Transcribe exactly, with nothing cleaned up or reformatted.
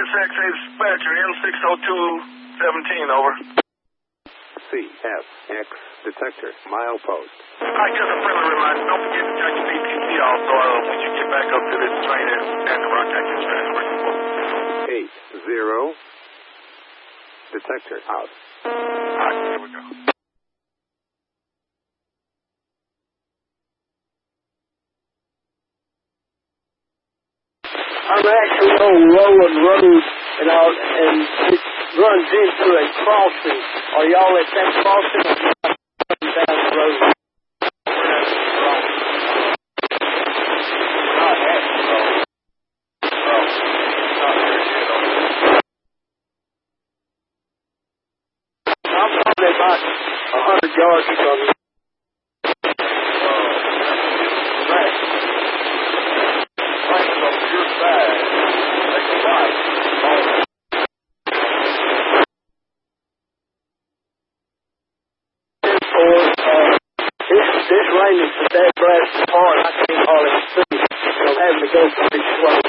S X A dispatcher, N six oh two seventeen, over. C S X detector, milepost. I just a friendly reminder, don't forget to check your B T C also uh, when you get back up to this train and, and the rock I can transfer. Eight zero. Detector out. Alright, here we go. I'm actually on Rowan Road, and, I'll, and it runs into a crossing. Are y'all at that crossing or y'all down the road? Not at the road. Oh, not here yet, over. I'm probably about a hundred yards from you. This rain is so dead brass apart, I can't hardly see. I'm having to go pretty slow.